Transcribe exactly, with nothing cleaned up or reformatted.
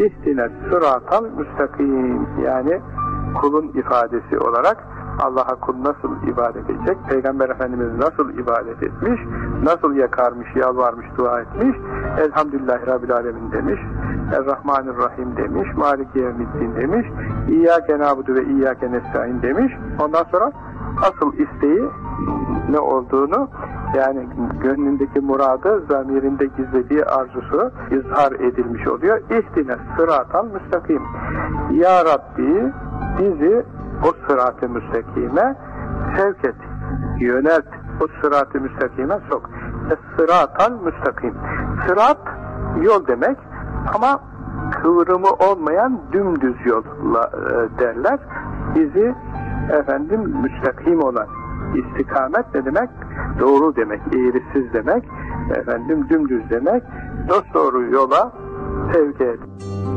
İhdine sıratal müstakim, yani kulun ifadesi olarak Allah'a kul nasıl ibadet edecek, Peygamber Efendimiz nasıl ibadet etmiş, nasıl yakarmış, yalvarmış, dua etmiş, Elhamdülillahi Rabbil Alemin demiş, Er-Rahmanir-Rahim demiş, Maliki Yevmiddin demiş, İyyâke nâbudu ve İyyâke nestaîn demiş. Ondan sonra asıl isteği ne olduğunu, yani gönlündeki muradı, zamirinde gizlediği arzusu izhar edilmiş oluyor. İhdine sıratal müstakim. Ya Rabbi, bizi o sırat-ı müstakime sevk et, yönelt, o sırat-ı müstakime sok. Es-sıratal müstakim. Sırat, yol demek ama kıvrımı olmayan dümdüz yol derler. Bizi efendim müstakim olan, istikamet ne demek? Doğru demek, eğrisiz demek, efendim dümdüz demek, dosdoğru yola sevk et.